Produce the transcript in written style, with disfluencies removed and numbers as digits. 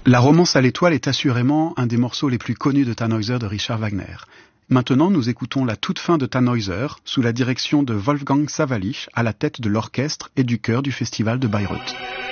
La romance à l'étoile est assurément un des morceaux les plus connus de Tannhäuser de Richard Wagner. Maintenant, nous écoutons la toute fin de Tannhäuser sous la direction de Wolfgang Sawallisch à la tête de l'orchestre et du chœur du festival de Bayreuth.